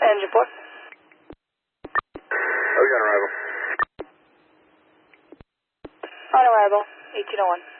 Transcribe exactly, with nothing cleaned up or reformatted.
Engine port. Okay, on arrival. On arrival, eighteen oh one.